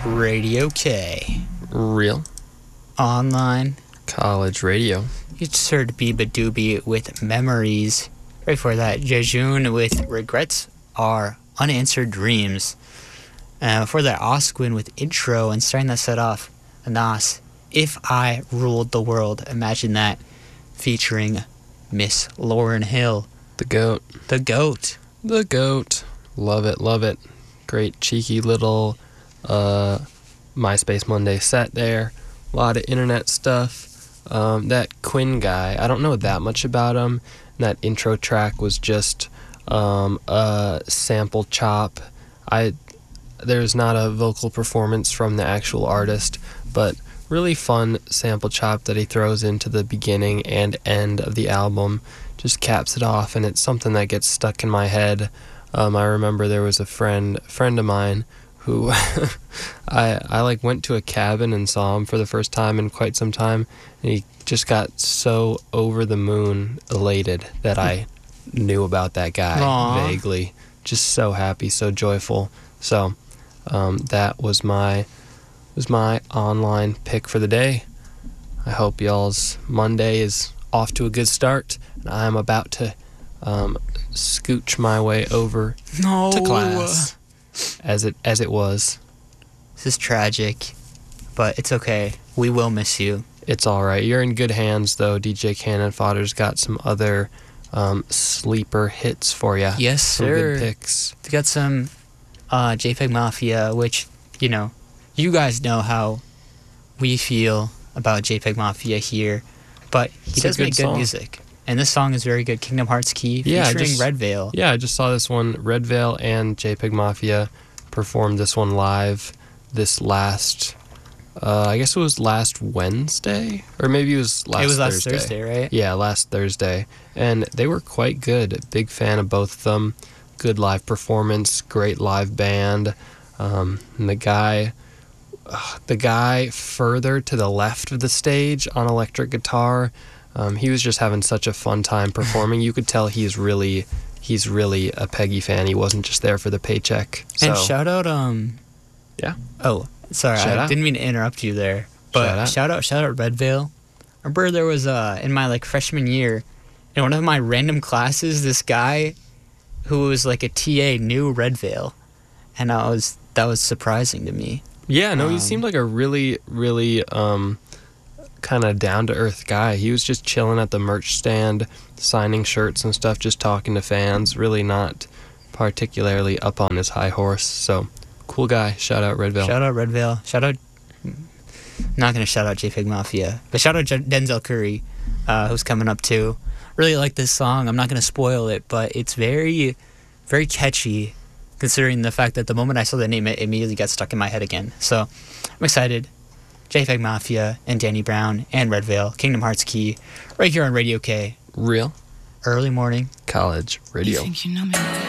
Radio K. Real Online College Radio. You just heard Biba Doobie with Memories. Right before that, Jejun with Regrets Are Unanswered Dreams. Before that, Osquin with Intro, and starting that set off, Nas, If I Ruled the World. Imagine that, featuring Miss Lauryn Hill. The GOAT. The GOAT. The GOAT. Love it, love it. Great cheeky little MySpace Monday set there. A lot of internet stuff. That Quinn guy, I don't know that much about him. That intro track was just a sample chop. There's not a vocal performance from the actual artist, but really fun sample chop that he throws into the beginning and end of the album. Just caps it off, and it's something that gets stuck in my head. I remember there was a friend of mine who I went to a cabin and saw him for the first time in quite some time, and he just got so over the moon elated that I knew about that guy. Aww. Vaguely. Just so happy, so joyful. So that was my online pick for the day. I hope y'all's Monday is off to a good start, and I'm about to scooch my way over to class as it was. This is tragic, but it's okay. We will miss you. It's all right. You're in good hands, though. DJ Cannon Fodder's got some other sleeper hits for you. Yes, some sir. Good picks. We got some JPEG Mafia, which, you guys know how we feel about JPEG Mafia here, but he does make good music. And this song is very good. Kingdom Hearts Key, featuring Red Veil. Yeah, I just saw this one. Red Veil and JPEG Mafia performed this one live this last, I guess it was last Wednesday? Or maybe it was last Thursday, right? Yeah, last Thursday. And they were quite good. Big fan of both of them. Good live performance, great live band. And the guy further to the left of the stage on electric guitar, he was just having such a fun time performing. You could tell he's really a Peggy fan. He wasn't just there for the paycheck. So. And shout out, yeah. Oh, sorry, I didn't mean to interrupt you there. But shout out Red Veil. I remember there was in my freshman year, in one of my random classes, this guy who was a TA knew Red Veil, and that was surprising to me. Yeah, no, he seemed like a really, really kind of down-to-earth guy. He was just chilling at the merch stand, signing shirts and stuff, just talking to fans, really not particularly up on his high horse. So, cool guy. Shout out Red Veil. Shout out Red Veil. Shout out... Not going to shout out JPEG Mafia, but shout out Denzel Curry, who's coming up too. Really like this song. I'm not going to spoil it, but it's very, very catchy, considering the fact that the moment I saw the name, it immediately got stuck in my head again. So, I'm excited. JPEG Mafia and Danny Brown and Red Veil, Kingdom Hearts Key, right here on Radio K. Real Early morning College Radio. You think you know me?